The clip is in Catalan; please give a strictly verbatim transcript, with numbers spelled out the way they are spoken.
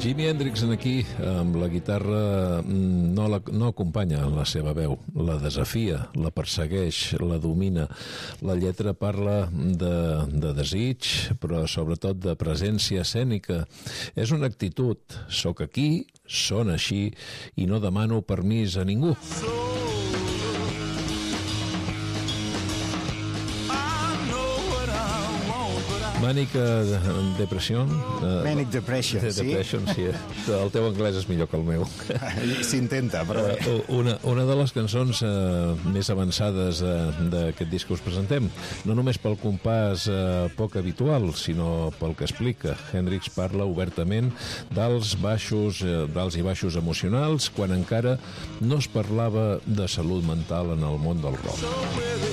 Jimi Hendrix en aquí, amb la guitarra, no, la, no acompanya la seva veu, la desafia, la persegueix, la domina. La lletra parla de, de desig, però sobretot de presència escènica. És una actitud, soc aquí, són així, i no demano permís a ningú. Manic Depression. Manic Depression, de, sí? Depression, sí. El teu anglès és millor que el meu. S'intenta, però bé. Una, una de les cançons eh, més avançades eh, d'aquest disc que us presentem, no només pel compàs eh, poc habitual, sinó pel que explica. Hendrix parla obertament dels baixos, eh, d'alts i baixos emocionals, quan encara no es parlava de salut mental en el món del rock.